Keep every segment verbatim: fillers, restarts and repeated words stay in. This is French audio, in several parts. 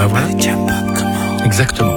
bah voilà. Exactement.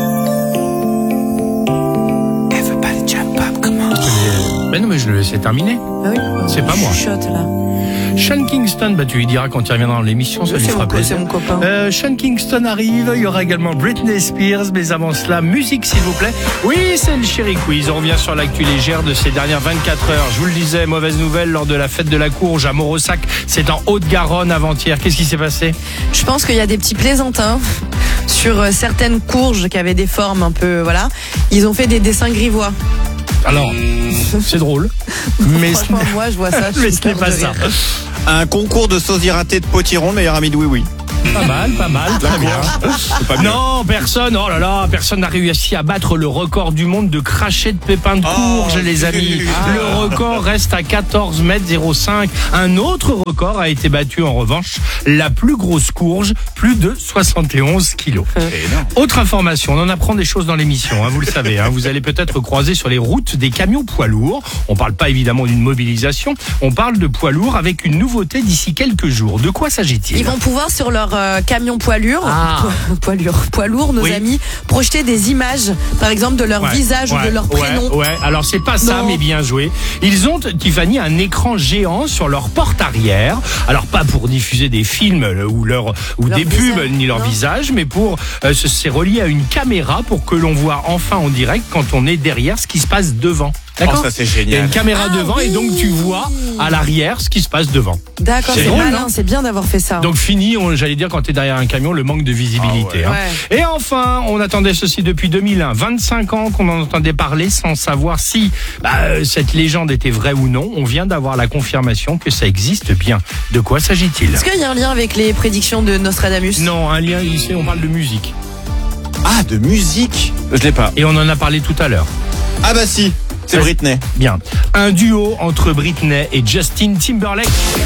Ben non, mais je le laissais terminer. Ah oui. C'est pas moi. Chuchote, là. Sean Kingston, bah tu lui diras quand il reviendra dans l'émission, ça Oui, lui c'est fera mon co- plaisir. c'est mon copain. Euh, Sean Kingston arrive, il y aura également Britney Spears, mais avant cela, musique s'il vous plaît. Oui, c'est le Chéri Quiz, on revient sur l'actu légère de ces dernières vingt-quatre heures. Je vous le disais, mauvaise nouvelle lors de la fête de la Courge à Morossac, c'est en Haute-Garonne avant-hier. Qu'est-ce qui s'est passé? Je pense qu'il y a des petits plaisantins sur euh, certaines courges qui avaient des formes un peu, voilà. Ils ont fait des dessins grivois. Alors, c'est drôle, mais ce Franchement, n'est- moi, je vois ça. je mais suis ce n'est morte pas de ça. rire. Un concours de sosie raté de potiron, le meilleur ami de Oui Oui. Pas mal, pas mal, très bien. C'est pas mieux. Non, personne, oh là là, personne n'a réussi à battre le record du monde de cracher de pépins de Oh, courge, les amis. putain. Le record reste à quatorze mètres zéro cinq. Un autre record a été battu en revanche. La plus grosse courge, plus de soixante et onze kilos. Énorme. Autre information, on en apprend des choses dans l'émission, hein, vous le savez. Hein, vous allez peut-être croiser sur les routes des camions poids lourds. On parle pas évidemment d'une mobilisation, on parle de poids lourds avec une nouveauté d'ici quelques jours. De quoi s'agit-il? Ils vont pouvoir sur leur euh, camion poids lourd, Ah. poids lourd, poids lourd, nos Oui. amis, projeter des images, par exemple de leur Ouais, visage ou ouais, de leur ouais, prénom. Ouais, alors c'est pas ça, Non. mais bien joué. Ils ont, Tiffany, un écran géant sur leur porte arrière. Alors pas pour diffuser des films euh, ou leur ou Leur des visage, pubs ni leur non. visage, mais pour euh, se- c'est relié à une caméra pour que l'on voit enfin en direct quand on est derrière ce qui se passe devant. D'accord. Oh, ça, c'est Il y a génial. une caméra Ah, devant oui. et donc tu vois à l'arrière ce qui se passe devant. D'accord, C'est c'est drôle, malin, non c'est bien d'avoir fait ça. Donc fini, on- j'allais dire quand tu es derrière un camion, le manque de visibilité. Ah hein. ouais. Et enfin, on attendait ceci depuis deux mille un, vingt-cinq ans qu'on en entendait parler sans savoir si bah, euh, cette légende était vraie ou non. On vient d'avoir la confirmation que ça existe bien. De quoi s'agit-il? Est-ce qu'il y a un lien avec les prédictions de Nostradamus? Non, un lien ici, on parle de musique. Ah, de musique. Je l'ai pas. Et on en a parlé tout à l'heure. Ah bah si, c'est Ouais. Britney. Bien. Un duo entre Britney et Justin Timberlake.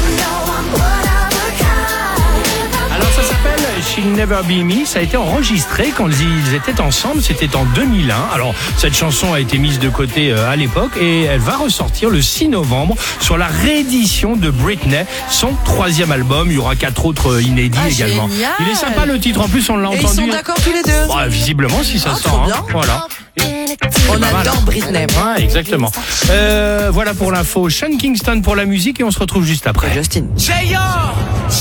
Alors ça s'appelle She'll Never Be Me. Ça a été enregistré quand ils étaient ensemble. C'était en deux mille un. Alors cette chanson a été mise de côté euh, à l'époque et elle va ressortir le six novembre sur la réédition de Britney, son troisième album. Il y aura quatre autres euh, inédits Ah, également. génial. Il est sympa le titre. En plus on l'a Et ils entendu. sont d'accord tous les deux. Ouais, visiblement si ça Ah, sort. trop hein. bien. Voilà. On pas mal, adore hein. Britney. Ouais, exactement. Euh, voilà pour l'info. Sean Kingston pour la musique et on se retrouve juste après. Justin. J R